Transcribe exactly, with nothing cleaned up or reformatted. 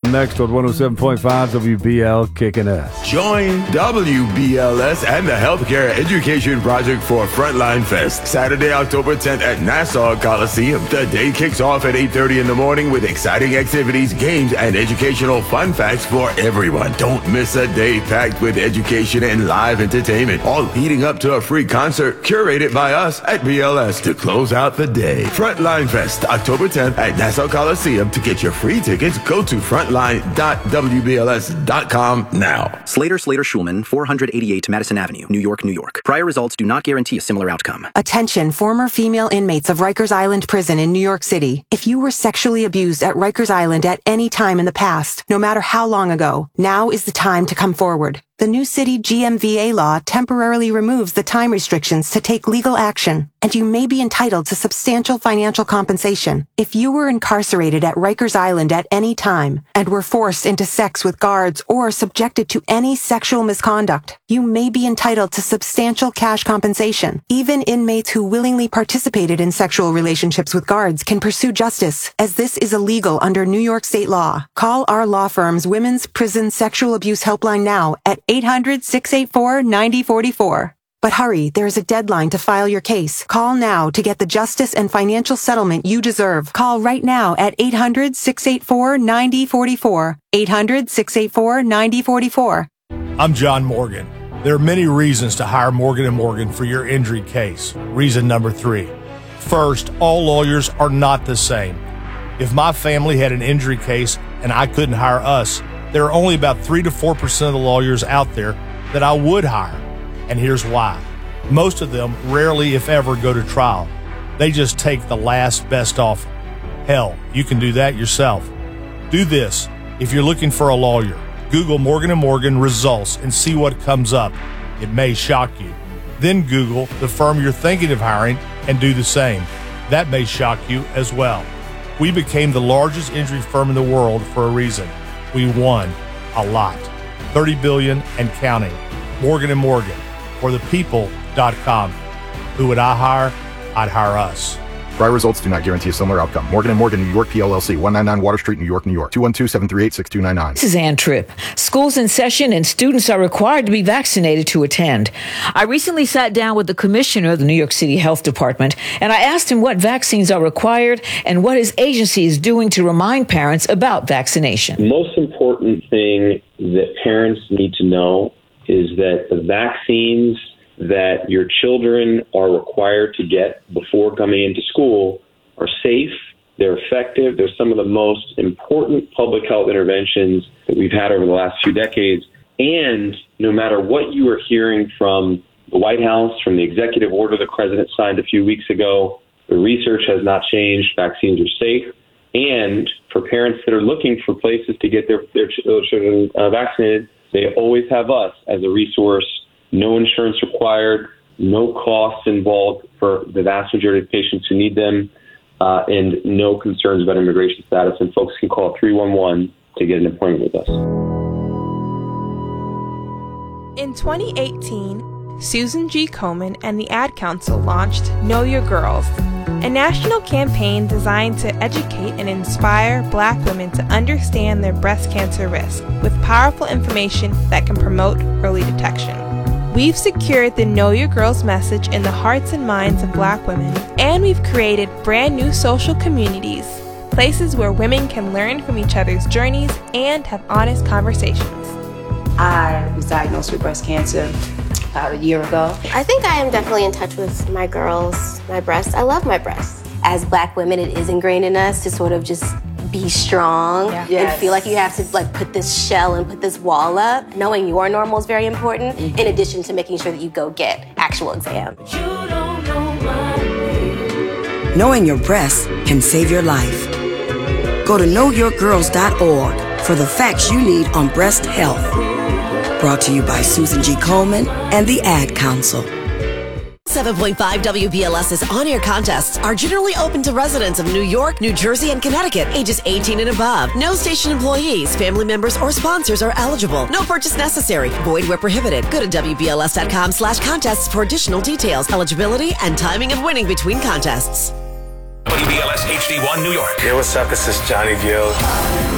next on one oh seven point five W B L Kicking Ass. Join W B L S and the Healthcare Education Project for Frontline Fest, Saturday, October tenth at Nassau Coliseum. The day kicks off at eight thirty in the morning with exciting activities, games, and educational fun facts for everyone. Don't miss a day packed with education and live entertainment, all leading up to a free concert curated by us at B L S to close out the day. Frontline Fest, October tenth at Nassau Coliseum. To get your free tickets, go to frontline dot w b l s dot com now. Slater, Slater, Schulman, four eighty-eight Madison Avenue, New York, New York. Prior results do not guarantee a similar outcome. Attention, former female inmates of Rikers Island Prison in New York City. If you were sexually abused at Rikers Island at any time in the past, no matter how long ago, now is the time to come forward. The new city G M V A law temporarily removes the time restrictions to take legal action, and you may be entitled to substantial financial compensation. If you were incarcerated at Rikers Island at any time and were forced into sex with guards or subjected to any sexual misconduct, you may be entitled to substantial cash compensation. Even inmates who willingly participated in sexual relationships with guards can pursue justice, as this is illegal under New York state law. Call our law firm's Women's Prison Sexual Abuse Helpline now at eight hundred, six eight four, nine oh four four. But hurry, there is a deadline to file your case. Call now to get the justice and financial settlement you deserve. Call right now at eight hundred, six eight four, nine oh four four. eight hundred, six eight four, nine oh four four. I'm John Morgan. There are many reasons to hire Morgan and Morgan for your injury case. Reason number three. First, all lawyers are not the same. If my family had an injury case and I couldn't hire us, there are only about three to four percent of the lawyers out there that I would hire. And here's why. Most of them rarely, if ever, go to trial. They just take the last best offer. Hell, you can do that yourself. Do this. If you're looking for a lawyer, Google Morgan and Morgan results and see what comes up. It may shock you. Then Google the firm you're thinking of hiring and do the same. That may shock you as well. We became the largest injury firm in the world for a reason. We won a lot. thirty billion dollars and counting. Morgan and Morgan. For the people dot com. Who would I hire? I'd hire us. Prior results do not guarantee a similar outcome. Morgan and Morgan, New York, P L L C, one ninety-nine Water Street, New York, New York. two one two, seven three eight, six two nine nine. This is Ann Tripp. School's in session and students are required to be vaccinated to attend. I recently sat down with the commissioner of the New York City Health Department, and I asked him what vaccines are required and what his agency is doing to remind parents about vaccination. The most important thing that parents need to know is that the vaccines that your children are required to get before coming into school are safe, they're effective, they're some of the most important public health interventions that we've had over the last few decades. And no matter what you are hearing from the White House, from the executive order the president signed a few weeks ago, the research has not changed, vaccines are safe. And for parents that are looking for places to get their, their children uh, vaccinated, they always have us as a resource. No insurance required, no costs involved for the vast majority of patients who need them, uh, and no concerns about immigration status. And folks can call three one one to get an appointment with us. In twenty eighteen, Susan G. Komen and the Ad Council launched Know Your Girls, a national campaign designed to educate and inspire Black women to understand their breast cancer risk with powerful information that can promote early detection. We've secured the Know Your Girls message in the hearts and minds of Black women, and we've created brand new social communities, places where women can learn from each other's journeys and have honest conversations. I was diagnosed with breast cancer about a year ago. I think I am definitely in touch with my girls, my breasts. I love my breasts. As Black women, it is ingrained in us to sort of just be strong yeah. yes. and feel like you have to like put this shell and put this wall up. Knowing your normal is very important, mm-hmm. in addition to making sure that you go get actual exam. You don't know my name. Knowing your breasts can save your life. Go to know your girls dot org for the facts you need on breast health. Brought to you by Susan G. Komen and the Ad Council. seven point five W B L S's on-air contests are generally open to residents of New York, New Jersey, and Connecticut, ages eighteen and above. No station employees, family members, or sponsors are eligible. No purchase necessary. Void where prohibited. Go to W B L S dot com slash contests for additional details, eligibility, and timing of winning between contests. W B L S H D one New York. Hey, what's up? This is Johnny Gill.